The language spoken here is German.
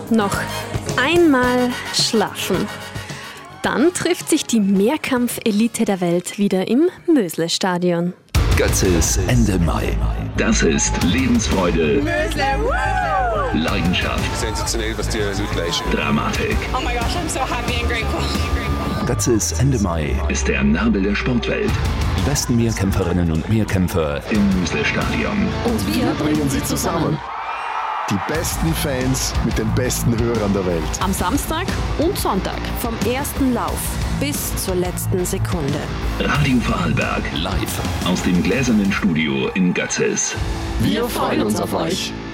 noch einmal schlafen. Dann trifft sich die Mehrkampf-Elite der Welt wieder im Mösle-Stadion. Götzes Ende Mai. Das ist Lebensfreude, Leidenschaft, sensationell, was die leisten. Dramatik. Oh my gosh, I'm so happy and grateful. Götzes Ende Mai ist der Nabel der Sportwelt. Die besten Mehrkämpferinnen und Mehrkämpfer im Mösle-Stadion. Und wir bringen sie zusammen. Die besten Fans mit den besten Hörern der Welt. Am Samstag und Sonntag. Vom ersten Lauf bis zur letzten Sekunde. Radio Vorarlberg live aus dem gläsernen Studio in Götzes. Wir freuen uns auf euch.